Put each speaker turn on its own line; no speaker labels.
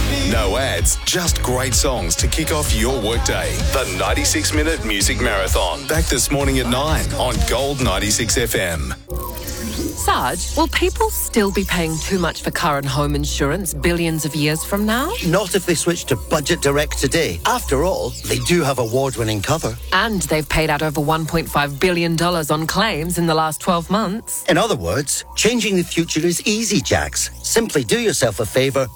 No ads, just great songs to kick off your workday. The 96-minute music marathon. Back this morning at 9 on Gold 96 FM.
Sarge, will people still be paying too much for car and home insurance billions of years from now?
Not if they switch to Budget Direct today. After all, they do have award-winning cover.
And they've paid out over $1.5 billion on claims in the last 12 months.
In other words, changing the future is easy, Jax. Simply do yourself a favour